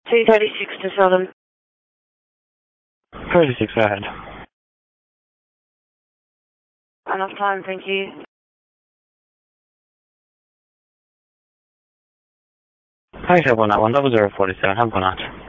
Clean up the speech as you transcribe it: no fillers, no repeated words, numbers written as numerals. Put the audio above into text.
236 to Southern. 36, go ahead. Enough time, thank you. Thanks, everyone. That one. That was 047. Have a good night.